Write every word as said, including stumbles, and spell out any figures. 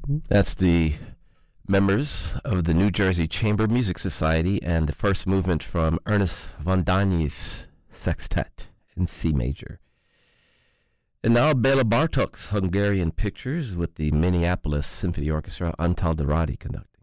That's the members of the New Jersey Chamber Music Society and the first movement from Ernest von Dani's Sextet in C major. And now Bela Bartok's Hungarian Pictures with the Minneapolis Symphony Orchestra, Antal Dorati conducting.